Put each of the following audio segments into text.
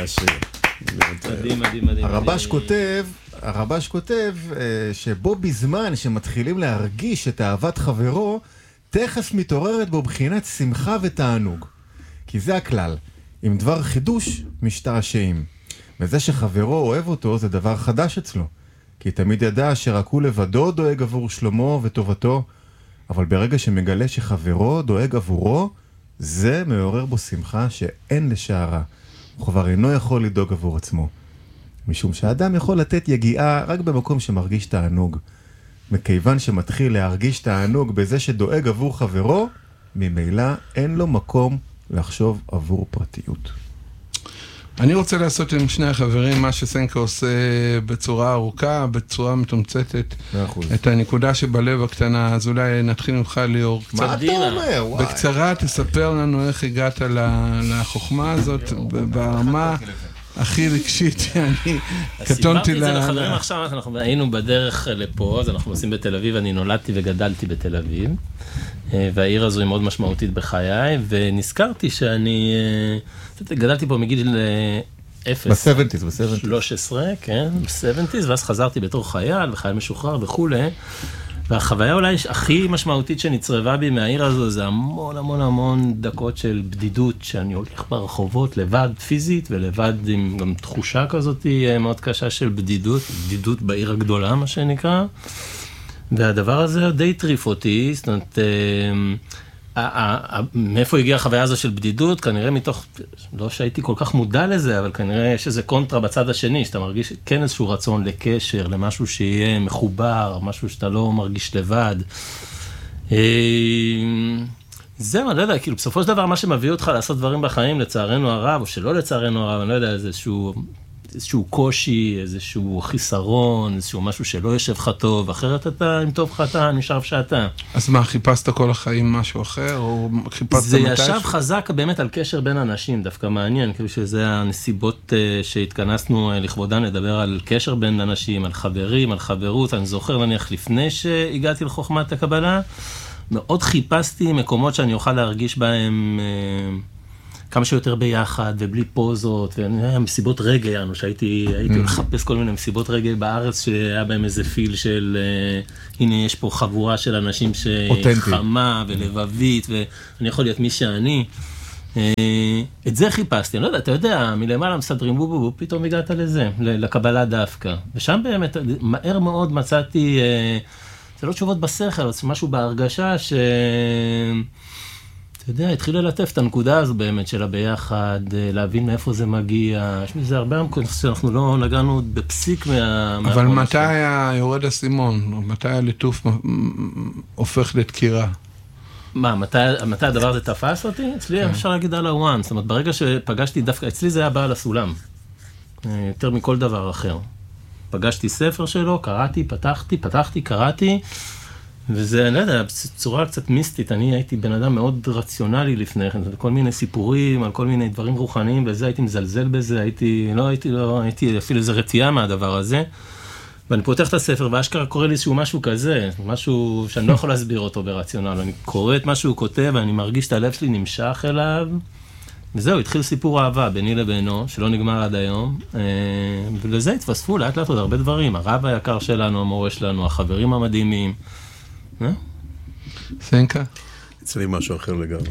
השיר. מדהים, מדהים, מדהים. הרבש כותב שבו בזמן שמתחילים להרגיש את אהבת חברו, תכף מתעוררת בו בחינת שמחה ותענוג. כי זה הכלל. עם דבר חידוש משתעשעים. וזה שחברו אוהב אותו זה דבר חדש אצלו. כי תמיד ידע שרק הוא לבדו דואג עבור שלומו וטובתו, אבל ברגע שמגלה שחברו דואג עבורו, זה מעורר בו שמחה שאין לשערה. הוא כבר אינו יכול לדאוג עבור עצמו. משום שהאדם יכול לתת יגיעה רק במקום שמרגיש תענוג. מכיוון שמתחיל להרגיש תענוג בזה שדואג עבור חברו, ממילא אין לו מקום לחשוב עבור פרטיות. אני רוצה לעשות עם שני החברים מה שסנקה עושה בצורה ארוכה, בצורה מתומצתת, את הנקודה שבלב הקטנה. אז אולי נתחיל ממך ליאור. מה אתה אומר? בקצרה תספר לנו איך הגעת לחוכמה הזאת ברמה הכי רגשית שאני קטונתי סיפרתי את זה לחברים עכשיו, אנחנו היינו בדרך לפה, אז אנחנו נוסעים בתל אביב, אני נולדתי וגדלתי בתל אביב, והעיר הזו היא מאוד משמעותית בחיי, ונזכרתי שאני גדלתי פה מגיל 0. ב-70s. 13, כן, ב-70s, ואז חזרתי בתור חייל, וחייל משוחרר וכולי, והחוויה אולי הכי משמעותית שנצרבה בי מהעיר הזו, זה המון המון המון דקות של בדידות, שאני הולך ברחובות לבד פיזית, ולבד עם גם תחושה כזאת מאוד קשה של בדידות בעיר הגדולה, מה שנקרא. והדבר הזה די טריף אותי, זאת אומרת, מאיפה הגיעה החוויה הזו של בדידות? כנראה מתוך, לא שהייתי כל כך מודע לזה, אבל כנראה יש איזה קונטרה בצד השני, שאתה מרגיש כן איזשהו רצון לקשר, למשהו שיהיה מחובר, משהו שאתה לא מרגיש לבד. זהו, אני לא יודע, כאילו בסופו של דבר מה שמביא אותך לעשות דברים בחיים, לצערנו הרב, או שלא לצערנו הרב, אני לא יודע, איזשהו קושי, איזשהו חיסרון, איזשהו משהו שלא יושב לך טוב, אחרת אתה, אם טוב לך אתה, נשאר שאתה. אז מה, חיפשת כל החיים משהו אחר, או חיפשת זה ישב חזק באמת על קשר בין אנשים, דווקא מעניין, כאילו שזה הנסיבות שהתכנסנו לכבודן, לדבר על קשר בין אנשים, על חברים, על חברות. אני זוכר נניח לפני שהגעתי לחוכמת הקבלה, מאוד חיפשתי מקומות שאני אוכל להרגיש בהם כמה שיותר ביחד, ובלי פוזות, ומסיבות רגע, שהייתי לחפש כל מיני מסיבות רגע בארץ, שהיה בהם איזה פיל של, הנה יש פה חבורה של אנשים שחמה ולבבית, ואני יכול להיות מי שאני. את זה חיפשתי, אני לא יודע, אתה יודע, מלמעלה מסדרים בו, פתאום הגעת לזה, לקבלה דווקא. ושם באמת, מהר מאוד מצאתי, זה לא תשובות בשכל, זה משהו בהרגשה אתה יודע, התחיל ללטף את הנקודה הזו באמת של הביחד, להבין מאיפה זה מגיע. יש מזה הרבה מקומות שאנחנו לא נגענו בפסיק אבל מתי היה יורד הסימון? או מתי הליטוף הופך לתקירה? מה, מתי הדבר הזה תפס אותי? אצלי אפשר להגיד על הוואן. זאת אומרת, ברגע שפגשתי דווקא, אצלי זה היה בעל הסולם. יותר מכל דבר אחר. פגשתי ספר שלו, קראתי, פתחתי, קראתי. וזה, אני לא יודע, בצורה קצת מיסטית, אני הייתי בן אדם מאוד רציונלי לפני כן, כל מיני סיפורים, על כל מיני דברים רוחניים, וזה הייתי מזלזל בזה, הייתי אפילו איזה רתיעה מהדבר הזה, ואני פותח את הספר, ואשכרה קורא לי איזשהו משהו כזה, משהו שאני לא יכול להסביר אותו ברציונל, אני קורא את מה שהוא כותב, ואני מרגיש את הלב שלי נמשך אליו, וזהו, התחיל סיפור אהבה ביני לבינו, שלא נגמר עד היום, ולזה התווספו לאט לאט עוד הרבה דברים, הרב היקר שלנו, המורה שלנו, החברים המדהימים, סנקה? אצלי משהו אחר לגמרי.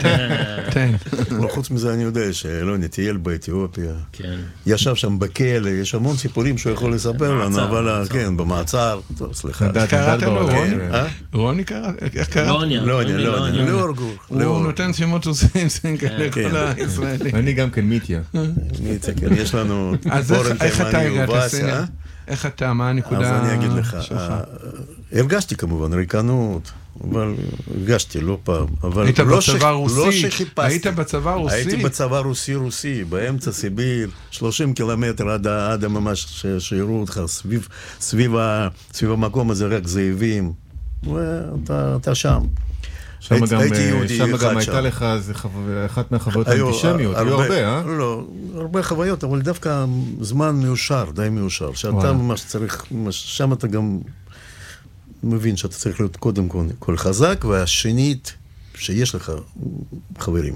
חוץ מזה אני יודע שלא נטייל באתיופיה. ישב שם בכלא, יש המון סיפורים שהוא יכול לספר לנו, אבל כן, במעצר. סליחה. קראת לו רוני? איך קראת? לא אורגור. הוא נותן שמות עושים סנקה לכל הישראלים. אני גם כן מיטיה. מיטיה, כן, יש לנו... אז איך אתה הגעת סנקה? איך אתה, מה הנקודה? אז אני אגיד לך, הרגשתי כמובן ריקנות, אבל הרגשתי לא פעם, אבל היית לא בצבא רוסי? שחיפשתי. היית בצבא רוסי? הייתי בצבא רוסי, באמצע סיביר, 30 קילומטר עד ממש שיראו אותך, סביב המקום הזה רק זאבים, ואתה שם. שם גם הייתה לך אחת מהחוויות האנטישמיות, היו הרבה, לא, הרבה חוויות, אבל דווקא זמן מיושר, די מיושר, שאתה ממש צריך, שם אתה גם מבין שאתה צריך להיות קודם כל חזק, והשנית שיש לך חברים.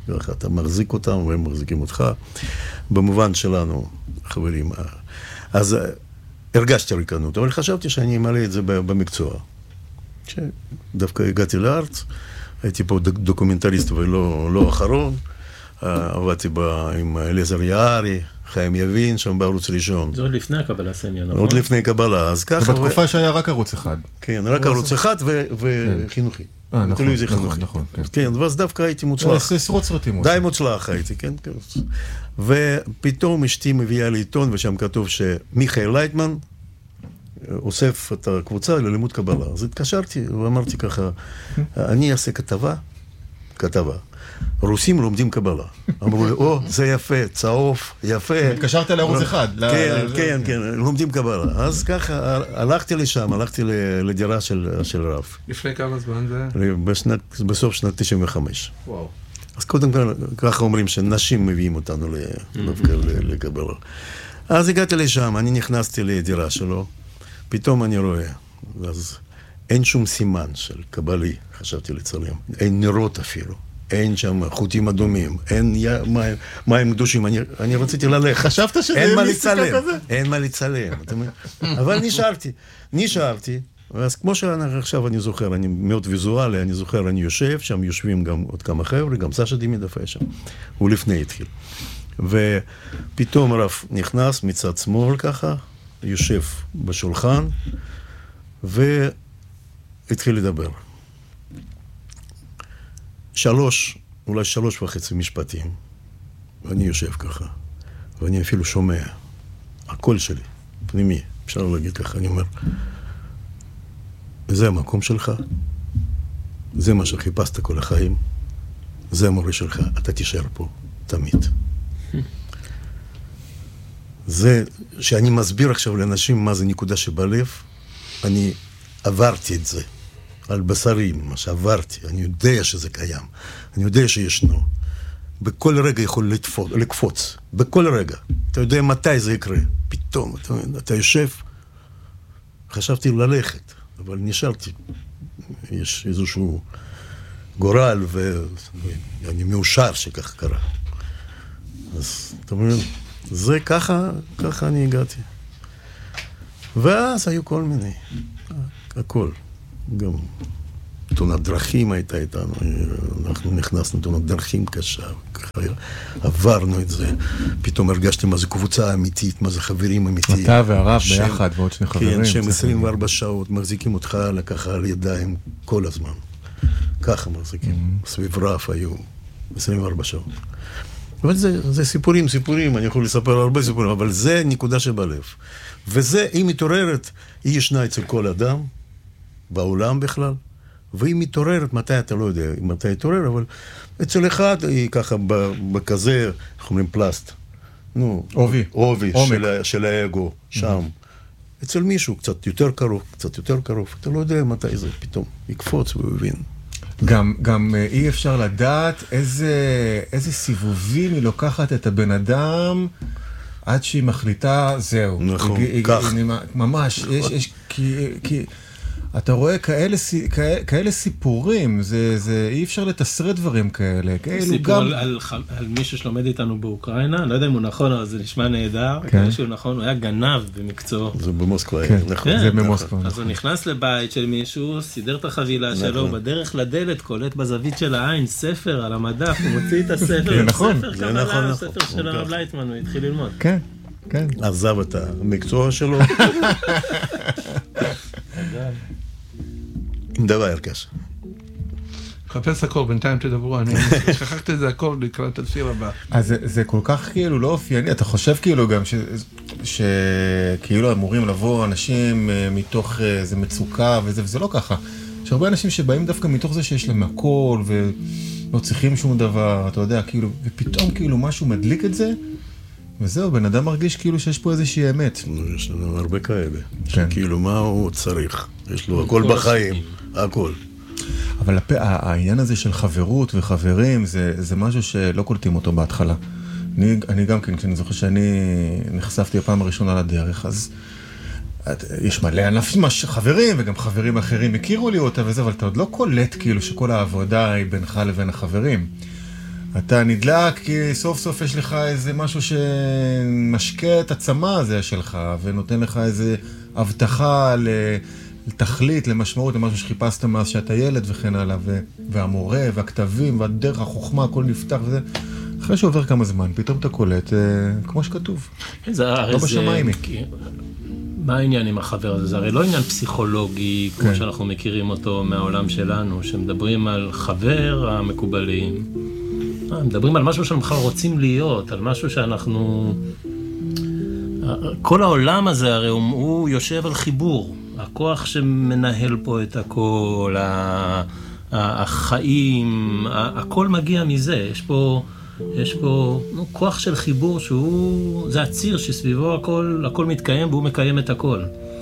ככה אתה מחזיק אותם והם מחזיקים אותך, במובן שלנו, חברים. אז הרגשתי ריקנות, אבל חשבתי שאני אמלא את זה במקצוע. דווקא הגעתי לארץ, הייתי פה דוקומנטריסט ולא אחרון, עבדתי עם אליעזר יערי, חיים יבין, שם בערוץ ראשון. זה עוד לפני הקבלה סמיה, נכון? עוד לפני קבלה, אז ככה... בתקופה שהיה רק ערוץ אחד. כן, רק ערוץ אחד וחינוכי. נכון. כן, ואז דווקא הייתי מוצלח. עשרות סרטים. די מוצלח הייתי, כן. ופתאום אשתי מביאה לי עיתון, ושם כתוב שמיכאל לייטמן אוסף את הקבוצה ללימוד קבלה. אז התקשרתי ואמרתי ככה, אני אעשה כתבה. רוסים לומדים קבלה. אמרו לי, זה יפה, צהוב, יפה. התקשרת לערוץ אחד. כן, לומדים קבלה. אז ככה, הלכתי לשם, הלכתי לדירה של רב. לפני כמה זמן זה? בסוף שנת 95. וואו. אז קודם כל, ככה אומרים שנשים מביאים אותנו לקבלה. אז הגעתי לשם, אני נכנסתי לדירה שלו, פתאום אני רואה, אז אין שום סימן של קבלי, חשבתי לצלם, אין נרות אפילו. אין שם חוטים אדומים, אין מים קדושים, אני רציתי ללכת. חשבת שזה מיסטיקה כזה? אין מה לצלם. אבל נשארתי, אז כמו שעכשיו אני זוכר, אני מאוד ויזואלי, אני זוכר, אני יושב, שם יושבים גם עוד כמה חבר'ה, גם סשה דימידפה שם, הוא לפני התחיל. ופתאום הרב נכנס מצד שמאל ככה, יושב בשולחן, והתחיל לדבר. אולי 3.5 משפטים, ואני יושב ככה, ואני אפילו שומע, הקול שלי, פנימי, אפשר להגיד ככה, אני אומר, זה המקום שלך, זה מה שחיפשת כל החיים, זה המורה שלך, אתה תישאר פה תמיד. זה שאני מסביר עכשיו לאנשים מה זה נקודה שבלב, אני עברתי את זה. על בשרים, מה שעברתי, אני יודע שזה קיים, אני יודע שישנו. בכל רגע יכול לקפוץ, בכל רגע. אתה יודע מתי זה יקרה. פתאום, אתה יושב, חשבתי ללכת, אבל נשארתי. יש איזשהו גורל, ואני מאושר שכך קרה. אז, אתה מבין, זה ככה אני הגעתי. ואז היו כל מיני, הכל. גם תאונת דרכים הייתה איתנו, אנחנו נכנסנו תאונת דרכים קשה, עברנו את זה, פתאום הרגשתי מה זה קבוצה אמיתית, מה זה חברים אמיתיים. אתה והרב ביחד ועוד שני חברים. כן, שהם 24 שעות, מחזיקים אותך ככה על ידיים כל הזמן. ככה מחזיקים, סביב רב היו 24 שעות. אבל זה סיפורים, אני יכול לספר הרבה סיפורים, אבל זה נקודה שבלב. וזה, היא מתעוררת, היא ישנה אצל כל אדם, בעולם בכלל, והיא מתעוררת, מתי אתה לא יודע, מתי היא תעורר, אבל אצל אחד היא ככה בכזה, איך אומרים פלסט, עובי של האגו, שם. אצל מישהו קצת יותר קרוב, אתה לא יודע מתי זה פתאום יקפוץ ויבין. גם אי אפשר לדעת איזה סיבובים היא לוקחת את הבן אדם עד שהיא מחליטה, זהו. נכון, כך. ממש, כי אתה רואה כאלה סיפורים, אי אפשר לתסרט דברים כאלה. סיפור על מישהו שלומד איתנו באוקראינה, אני לא יודע אם הוא נכון, אבל זה נשמע נהדר, כדי שהוא נכון, הוא היה גנב במקצוע. זה במוסקבה, נכון. זה במוסקבה. אז הוא נכנס לבית של מישהו, סידר את החבילה שלו, בדרך לדלת, קולט בזווית של העין, ספר על המדף, הוא מוציא את הספר, ספר קבלה, ספר של הרב לייטמן, הוא התחיל ללמוד. כן, כן. עזב את המקצוע שלו. עם דבר הרכש. חפש הכל, בינתיים תדברו, אני שכחתי את זה הכל לקראת השיר הבא. אז זה כל כך כאילו לא אופייני, אתה חושב כאילו גם שכאילו אמורים לבוא אנשים מתוך איזה מצוקה וזה לא ככה. יש הרבה אנשים שבאים דווקא מתוך זה שיש להם הכל ולא צריכים שום דבר, אתה יודע, כאילו, ופתאום כאילו משהו מדליק את זה, וזהו, בן אדם מרגיש כאילו שיש פה איזושהי אמת. יש לנו הרבה כאלה. שכאילו מה הוא צריך? יש לו הכל בחיים, הכל. אבל העניין הזה של חברות וחברים, זה משהו שלא קולטים אותו בהתחלה. אני גם כן, כשאני זוכר שאני נחשפתי הפעם הראשונה לדרך, אז יש מלא חברים, וגם חברים אחרים הכירו לי אותה וזה, אבל אתה עוד לא קולט כאילו שכל העבודה היא בינך לבין החברים. אתה נדלק כי סוף סוף יש לך איזה משהו שמשקה את הצמא הזה שלך, ונותן לך איזה הבטחה לתכלית, למשמעות, למשהו שחיפשת מאז שאתה ילד וכן הלאה, והמורה והכתבים והדרך החוכמה, הכל נפתח וזה. אחרי שעובר כמה זמן, פתאום אתה קולט, כמו שכתוב. לא בשמיים. מה העניין עם החבר הזה? זה הרי לא עניין פסיכולוגי, כמו שאנחנו מכירים אותו מהעולם שלנו, שמדברים על חבר המקובלים, מדברים על משהו שאנחנו בכלל רוצים להיות, על משהו שאנחנו... כל העולם הזה הרי הוא יושב על חיבור, הכוח שמנהל פה את הכל, החיים, הכל מגיע מזה, יש פה כוח של חיבור שהוא, זה הציר שסביבו הכל מתקיים והוא מקיים את הכל.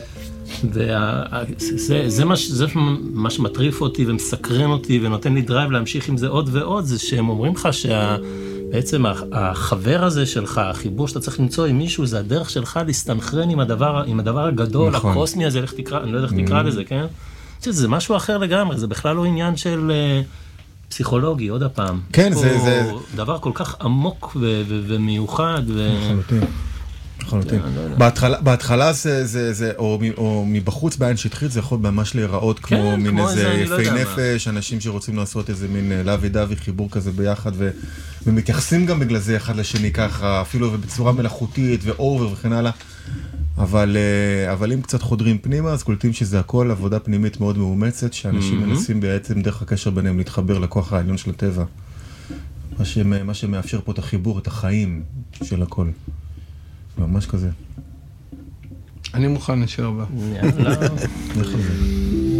וזה מה שמטריף אותי ומסקרן אותי ונותן לי דרייב להמשיך עם זה עוד ועוד, זה שהם אומרים לך שבעצם החבר הזה שלך, החיבור שאתה צריך למצוא עם מישהו, זה הדרך שלך להסתנכרן עם הדבר הגדול, הקוסמי הזה, אני לא יודע איך תקרא לזה, כן? זה משהו אחר לגמרי, זה בכלל לא עניין של... פסיכולוגי, עוד הפעם. כן, זה דבר כל כך עמוק ומיוחד. לחלוטין. בהתחלה זה, או מבחוץ בעין שטחית, זה יכול ממש להיראות כמו מין איזה יפי נפש, אנשים שרוצים לעשות איזה מין לוי דווי חיבור כזה ביחד, ומתייחסים גם בגלל זה אחד לשני ככה, אפילו בצורה מלאכותית ואובר וכן הלאה. אבל אם קצת חודרים פנימה, אז קולטים שזה הכל עבודה פנימית מאוד מאומצת, שאנשים מנסים בעצם דרך הקשר ביניהם להתחבר לכוח העליון של הטבע. מה שמאפשר פה את החיבור, את החיים של הכל. ממש כזה. אני מוכן לשיר בה. יאללה.